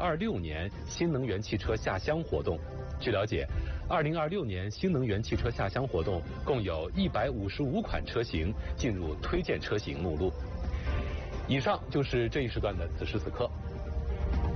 2026年新能源汽车下乡活动。据了解，2026年新能源汽车下乡活动共有155款车型进入推荐车型目录。以上就是这一时段的此时此刻，